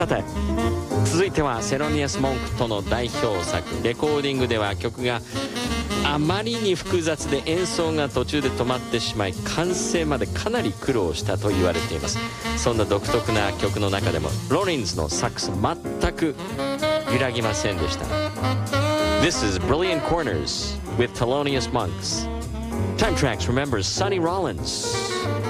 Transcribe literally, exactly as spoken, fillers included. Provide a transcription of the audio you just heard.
さて続いてはセロニアス・モンクとの代表作。レコーディングでは曲があまりに複雑で演奏が途中で止まってしまい、完成までかなり苦労したと言われています。そんな独特な曲の中でもロリンズのサックス全く揺らぎませんでした。 This is Brilliant Corners with Thelonious Monks. Time Tracks remembers Sonny Rollins.